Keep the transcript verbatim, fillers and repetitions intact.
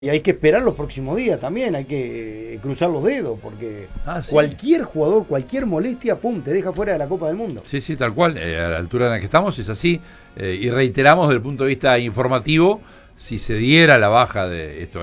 Y hay que esperar los próximos días también, hay que cruzar los dedos, porque Ah, ¿sí? cualquier jugador, cualquier molestia, pum, te deja fuera de la Copa del Mundo. Sí, sí, tal cual. Eh, a la altura en la que estamos es así. Eh, y reiteramos desde el punto de vista informativo, si se diera la baja de esto.